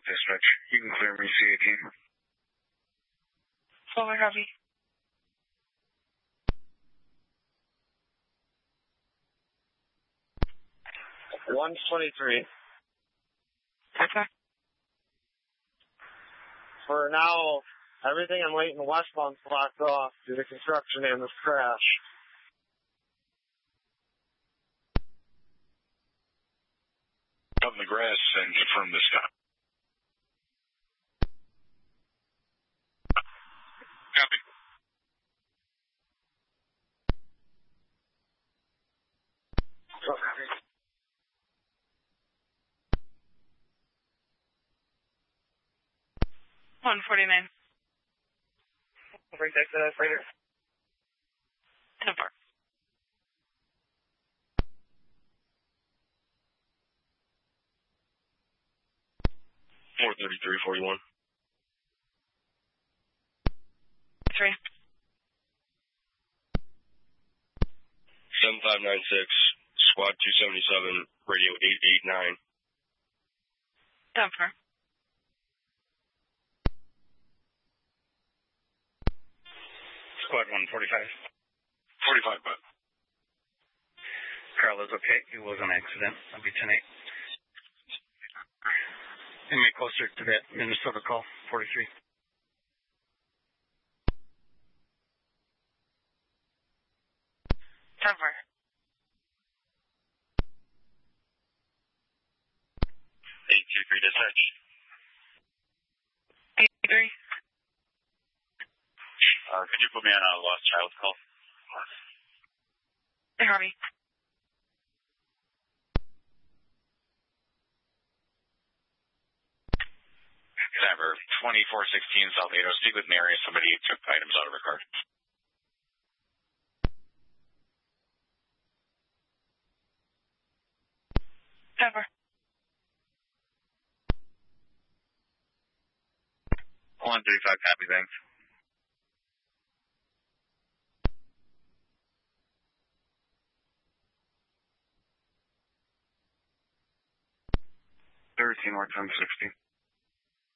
dispatch. You can clear me, C18. Over, Harvey. $123. Okay. For now, everything in Layton westbound's blocked off due to construction and this crash. Out in the grass and confirm the stop. Copy. Oh, copy. $149. Bring that to that freighter. 10-4. $433.41. 3. 7596, squad 277, radio 889. 10-4. Squad 145. 45, but. Carl is okay. It was an accident. I'll be 10-8. And make closer to that Minnesota call, 43. Denver. 823 dispatch. 83. Could you put me on a lost child call? Hey, Harvey. Denver, 2416 South 8. Speak with Mary. Somebody took items out of her car. Denver. 135, copy, thanks. $13 more 1060.